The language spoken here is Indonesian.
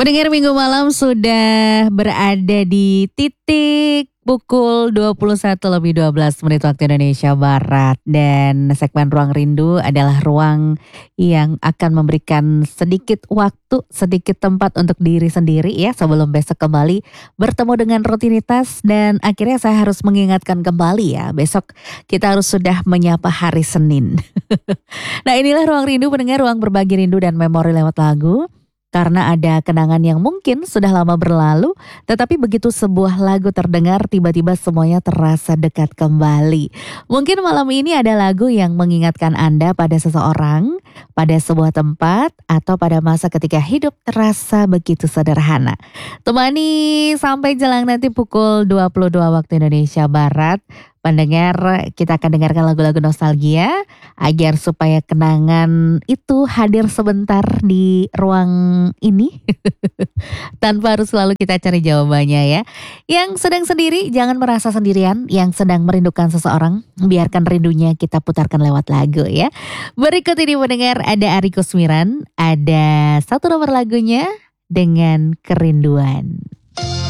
Pendengar Minggu Malam sudah berada di titik pukul 21:12 waktu Indonesia Barat. Dan segmen Ruang Rindu adalah ruang yang akan memberikan sedikit waktu, sedikit tempat untuk diri sendiri ya. Sebelum besok kembali bertemu dengan rutinitas. Dan akhirnya saya harus mengingatkan kembali ya. Besok kita harus sudah menyapa hari Senin. Nah, inilah Ruang Rindu, pendengar, ruang berbagi rindu dan memori lewat lagu. Karena ada kenangan yang mungkin sudah lama berlalu, tetapi begitu sebuah lagu terdengar, tiba-tiba semuanya terasa dekat kembali. Mungkin malam ini ada lagu yang mengingatkan Anda pada seseorang, pada sebuah tempat, atau pada masa ketika hidup terasa begitu sederhana. Temani sampai jelang nanti pukul 22 waktu Indonesia Barat. Pendengar, kita akan dengarkan lagu-lagu nostalgia agar supaya kenangan itu hadir sebentar di ruang ini tanpa harus selalu kita cari jawabannya ya. Yang sedang sendiri jangan merasa sendirian, yang sedang merindukan seseorang biarkan rindunya kita putarkan lewat lagu ya. Berikut ini pendengar, ada Ari Kusmiran, ada satu nomor lagunya dengan Kerinduan.